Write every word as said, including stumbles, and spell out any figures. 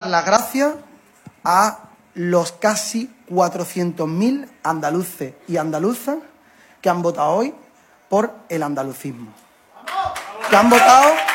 las gracias a los casi cuatrocientos mil andaluces y andaluzas que han votado hoy por el andalucismo. Que han votado